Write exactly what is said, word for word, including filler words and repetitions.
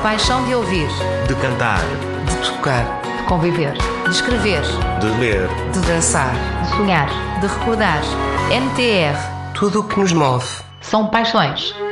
paixão de ouvir, de cantar, de tocar, de conviver, de escrever, de ler, de dançar, de sonhar, de recordar. N T R. Tudo o que nos move são paixões.